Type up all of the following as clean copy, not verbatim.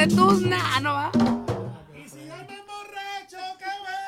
de tus no va. Y si yo me emborracho, qué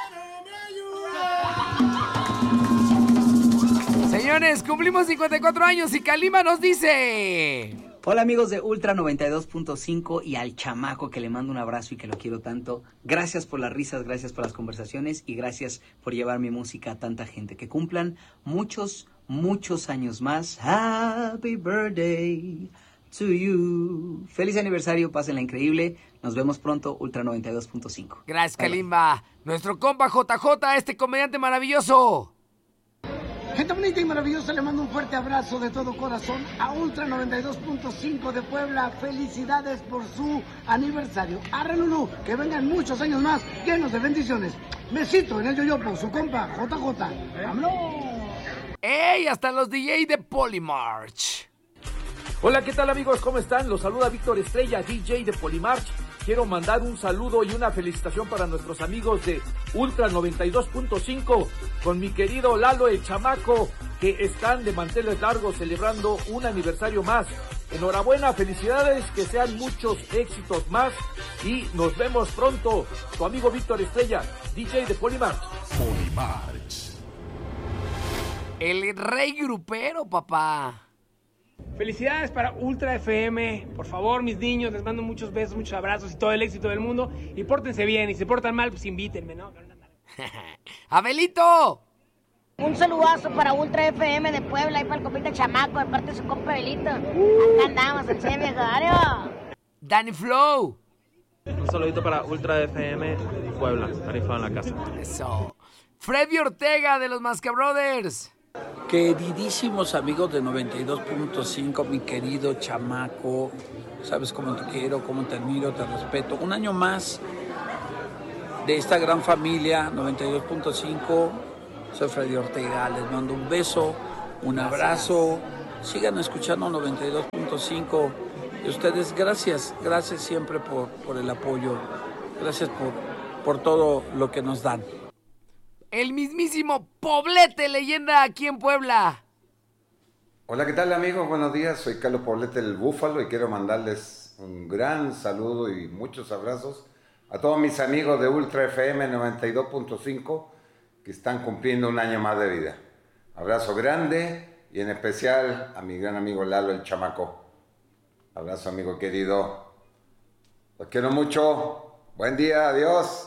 bueno me ayuda. Señores, cumplimos 54 años y Kalima nos dice... Hola amigos de Ultra 92.5 y al chamaco que le mando un abrazo y que lo quiero tanto. Gracias por las risas, gracias por las conversaciones y gracias por llevar mi música a tanta gente. Que cumplan muchos años más. Happy birthday to you. Feliz aniversario, pásenla increíble. Nos vemos pronto, Ultra 92.5. Gracias, Kalimba. Nuestro compa JJ, este comediante maravilloso. Gente bonita y maravillosa, le mando un fuerte abrazo de todo corazón a Ultra 92.5 de Puebla. Felicidades por su aniversario. Arre Lulú, que vengan muchos años más llenos de bendiciones. Besito en el yoyopo, su compa JJ. ¡Vámonos! ¡Ey! Hasta los DJ de Polymarch. Hola, ¿qué tal amigos? ¿Cómo están? Los saluda Víctor Estrella, DJ de Polymarch. Quiero mandar un saludo y una felicitación para nuestros amigos de Ultra 92.5 con mi querido Lalo el Chamaco, que están de manteles largos celebrando un aniversario más. Enhorabuena, felicidades, que sean muchos éxitos más y nos vemos pronto. Tu amigo Víctor Estrella, DJ de Polymarch. Polymarch. El rey grupero, papá. Felicidades para Ultra FM. Por favor, mis niños, les mando muchos besos, muchos abrazos y todo el éxito del mundo. Y pórtense bien, y si se portan mal, pues invítenme, ¿no? ¡Abelito! Un saludazo para Ultra FM de Puebla y para el compita Chamaco, de parte de su compa Abelito. Acá andamos, el che viejario. Danny Flow. Un saludito para Ultra FM Puebla, tarifa en la casa. Eso. Freddy Ortega de los Masca Brothers. Queridísimos amigos de 92.5, mi querido Chamaco, sabes cómo te quiero, cómo te admiro, te respeto. Un año más de esta gran familia 92.5, soy Freddy Ortega, les mando un beso, un abrazo, sigan escuchando 92.5 y ustedes gracias siempre por el apoyo, gracias por todo lo que nos dan. El mismísimo Poblete, leyenda aquí en Puebla. Hola, ¿qué tal amigos? Buenos días, soy Carlos Poblete el Búfalo y quiero mandarles un gran saludo y muchos abrazos a todos mis amigos de Ultra FM 92.5 que están cumpliendo un año más de vida. Abrazo grande y en especial a mi gran amigo Lalo el Chamaco. Abrazo amigo querido. Los quiero mucho. Buen día, adiós.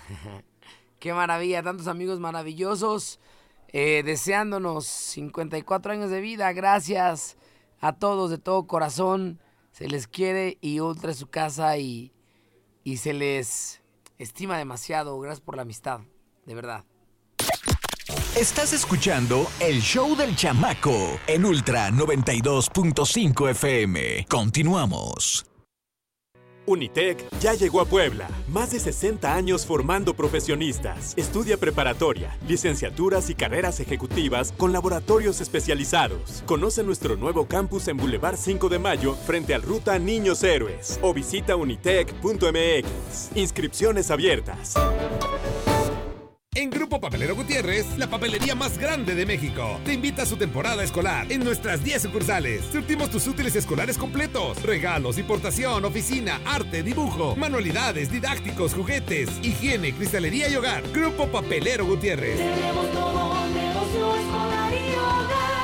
Qué maravilla, tantos amigos maravillosos, deseándonos 54 años de vida. Gracias a todos de todo corazón, se les quiere y Ultra es su casa y se les estima demasiado. Gracias por la amistad, de verdad. Estás escuchando el show del Chamaco en Ultra 92.5 FM. Continuamos. Unitec ya llegó a Puebla. Más de 60 años formando profesionistas. Estudia preparatoria, licenciaturas y carreras ejecutivas con laboratorios especializados. Conoce nuestro nuevo campus en Boulevard 5 de Mayo frente al Ruta Niños Héroes o visita unitec.mx. Inscripciones abiertas. En Grupo Papelero Gutiérrez, la papelería más grande de México, te invita a su temporada escolar en nuestras 10 sucursales. Surtimos tus útiles escolares completos, regalos, importación, oficina, arte, dibujo, manualidades, didácticos, juguetes, higiene, cristalería y hogar. Grupo Papelero Gutiérrez. Tenemos todo, negocio escolar y hogar.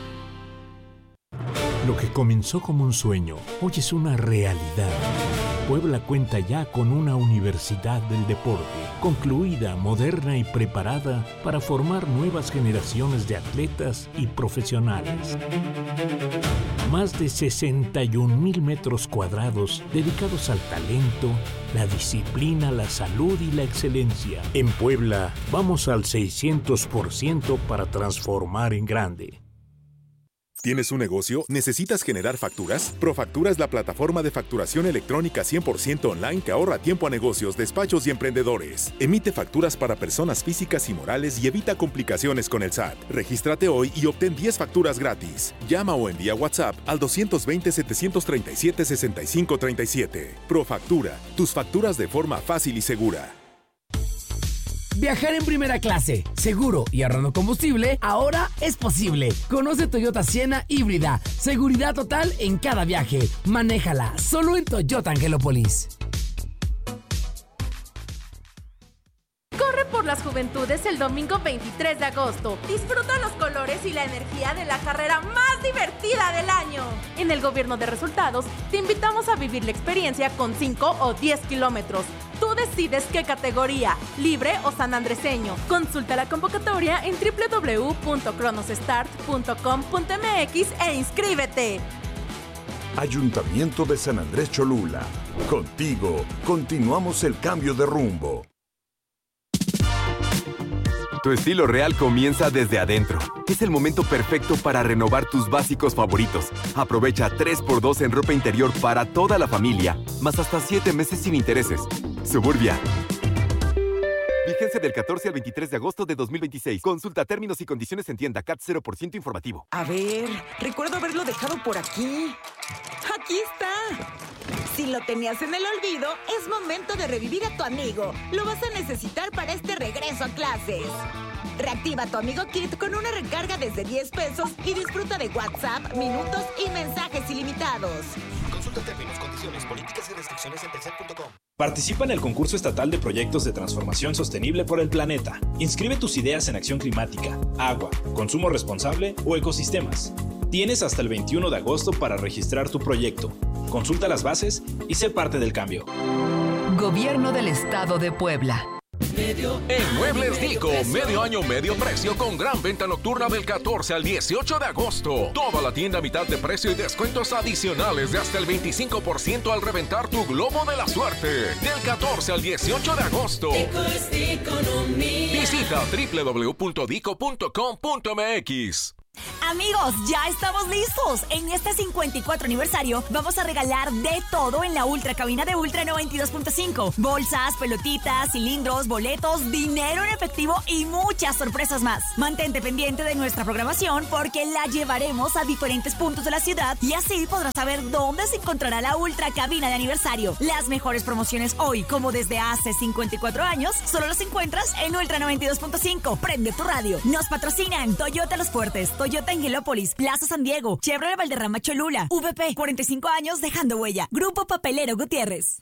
Lo que comenzó como un sueño, hoy es una realidad. Puebla cuenta ya con una universidad del deporte, concluida, moderna y preparada para formar nuevas generaciones de atletas y profesionales. Más de 61,000 metros cuadrados dedicados al talento, la disciplina, la salud y la excelencia. En Puebla, vamos al 600% para transformar en grande. ¿Tienes un negocio? ¿Necesitas generar facturas? Profactura es la plataforma de facturación electrónica 100% online que ahorra tiempo a negocios, despachos y emprendedores. Emite facturas para personas físicas y morales y evita complicaciones con el SAT. Regístrate hoy y obtén 10 facturas gratis. Llama o envía WhatsApp al 220-737-6537. Profactura, tus facturas de forma fácil y segura. Viajar en primera clase, seguro y ahorrando combustible, ahora es posible. Conoce Toyota Sienna híbrida. Seguridad total en cada viaje. Manéjala solo en Toyota Angelópolis. por las Juventudes el domingo 23 de agosto. Disfruta los colores y la energía de la carrera más divertida del año. En el Gobierno de Resultados te invitamos a vivir la experiencia con 5 o 10 kilómetros. Tú decides qué categoría, libre o sanandreseño. Consulta la convocatoria en www.cronosstart.com.mx e inscríbete. Ayuntamiento de San Andrés Cholula. Contigo, continuamos el cambio de rumbo. Tu estilo real comienza desde adentro. Es el momento perfecto para renovar tus básicos favoritos. Aprovecha 3x2 en ropa interior para toda la familia, más hasta 7 meses sin intereses. Suburbia. Vigencia del 14 al 23 de agosto de 2026. Consulta términos y condiciones en tienda CAT 0% informativo. A ver, recuerdo haberlo dejado por aquí. ¡Aquí está! Si lo tenías en el olvido, es momento de revivir a tu amigo. Lo vas a necesitar para este regreso a clases. Reactiva tu Amigo Kit con una recarga desde 10 pesos y disfruta de WhatsApp, minutos y mensajes ilimitados. Consulta términos, condiciones, políticas y restricciones en telcel.com. Participa en el concurso estatal de proyectos de transformación sostenible por el planeta. Inscribe tus ideas en acción climática, agua, consumo responsable o ecosistemas. Tienes hasta el 21 de agosto para registrar tu proyecto. Consulta las bases y sé parte del cambio. Gobierno del Estado de Puebla. En Muebles Dico, medio año, medio precio con gran venta nocturna del 14 al 18 de agosto. Toda la tienda a mitad de precio y descuentos adicionales de hasta el 25% al reventar tu globo de la suerte. Del 14 al 18 de agosto. Visita www.dico.com.mx. Amigos, ya estamos listos. En este 54 aniversario vamos a regalar de todo en la Ultra Cabina de Ultra 92.5. Bolsas, pelotitas, cilindros, boletos, dinero en efectivo y muchas sorpresas más. Mantente pendiente de nuestra programación porque la llevaremos a diferentes puntos de la ciudad y así podrás saber dónde se encontrará la Ultra Cabina de aniversario. Las mejores promociones hoy, como desde hace 54 años, solo las encuentras en Ultra 92.5. Prende tu radio. Nos patrocinan Toyota Los Fuertes, Toyota Angelópolis, Plaza San Diego, Chevrolet Valderrama Cholula, VP, 45 años dejando huella. Grupo Papelero Gutiérrez.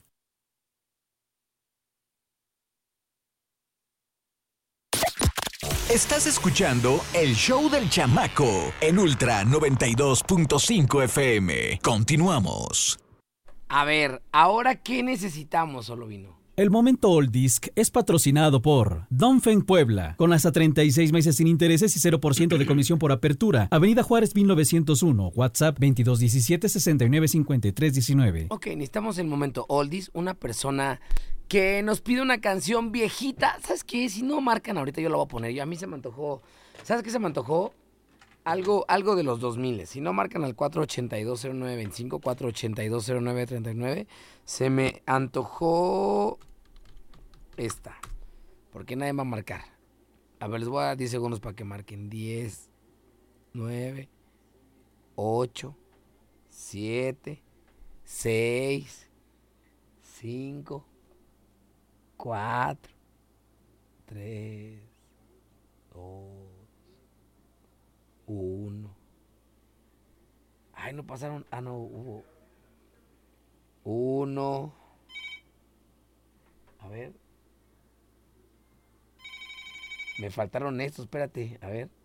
Estás escuchando el show del chamaco en Ultra 92.5 FM. Continuamos. A ver, ¿ahora qué necesitamos, Solovino? El momento Oldies es patrocinado por Donfen Puebla, con hasta 36 meses sin intereses y 0% de comisión por apertura. Avenida Juárez 1901, WhatsApp 2217-695319. Ok, necesitamos el momento Oldies, una persona que nos pide una canción viejita. ¿Sabes qué? Si no marcan ahorita yo la voy a poner. A mí se me antojó, ¿sabes qué se me antojó? Algo de los 2000. Si no marcan al 4820925, 4820939, se me antojó esta. Porque nadie va a marcar. A ver, les voy a dar 10 segundos para que marquen. 10, 9, 8, 7, 6, 5, 4, 3, 2, 1. Ay, no pasaron. Ah, no, hubo 1. A ver. Me faltaron estos, espérate, a ver.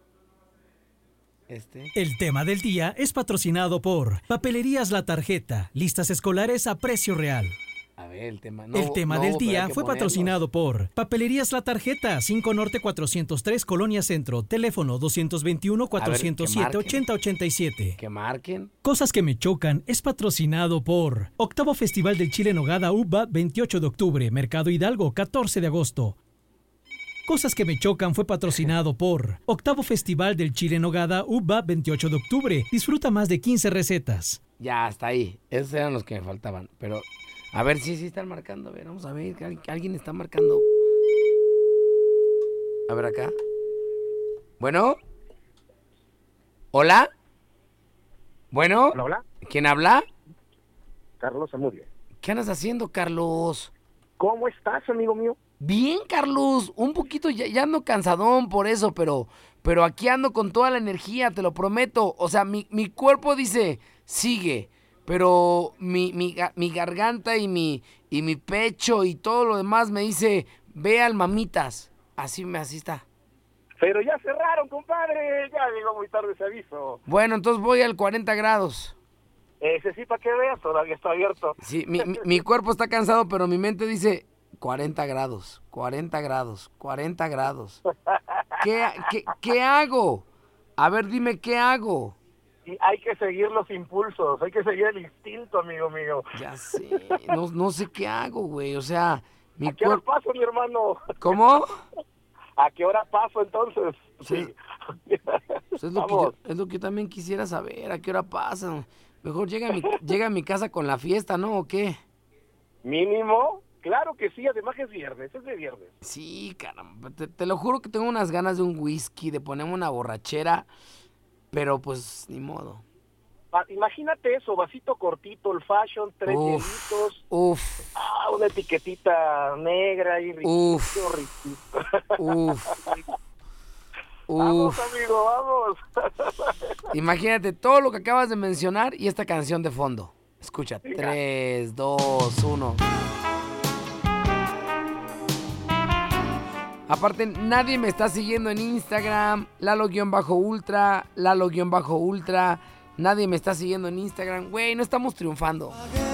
El tema del día es patrocinado por Papelerías La Tarjeta, listas escolares a precio real. A ver, el tema. El tema del día fue patrocinado por Papelerías La Tarjeta, 5 Norte 403, Colonia Centro. Teléfono 221-407-8087. Que marquen. Cosas que me chocan es patrocinado por Octavo Festival del Chile en Nogada UBA, 28 de octubre. Mercado Hidalgo, 14 de agosto. Cosas que me chocan fue patrocinado por Octavo Festival del Chile en Nogada UBA, 28 de octubre. Disfruta más de 15 recetas. Ya, hasta ahí. Esos eran los que me faltaban. Pero, a ver si están marcando. A ver, vamos a ver. Que alguien está marcando. A ver acá. Bueno. ¿Hola? Bueno. Hola. ¿Quién habla? Carlos Zamudio. ¿Qué andas haciendo, Carlos? ¿Cómo estás, amigo mío? Bien, Carlos, un poquito, ya ando cansadón por eso, pero aquí ando con toda la energía, te lo prometo. O sea, mi cuerpo dice, sigue, pero mi garganta y mi pecho y todo lo demás me dice, ve al Mamitas. Así está. Pero ya cerraron, compadre. Ya llegó muy tarde ese aviso. Bueno, entonces voy al 40 grados. Ese sí, para que veas, todavía está abierto. Sí, mi cuerpo está cansado, pero mi mente dice 40 grados, 40 grados, 40 grados. ¿Qué hago? A ver, dime, ¿qué hago? Y hay que seguir los impulsos, hay que seguir el instinto, amigo mío. Ya sé, no sé qué hago, güey, o sea... ¿A qué hora paso, mi hermano? ¿Cómo? ¿A qué hora paso, entonces? Sí. Pues es lo que yo también quisiera saber, ¿a qué hora pasa? Mejor llega a mi casa con la fiesta, ¿no? ¿O qué? ¿Mínimo? Claro que sí, además que es de viernes. Sí, caramba, te lo juro que tengo unas ganas de un whisky, de ponerme una borrachera, pero pues ni modo. Imagínate eso, vasito cortito, old fashion, 3 hielitos. Una etiquetita negra y riquito. Vamos, amigo, vamos. Imagínate todo lo que acabas de mencionar y esta canción de fondo. Escucha, 3, 2, 1. Aparte, nadie me está siguiendo en Instagram, Lalo-Ultra, Nadie me está siguiendo en Instagram. Güey, no estamos triunfando.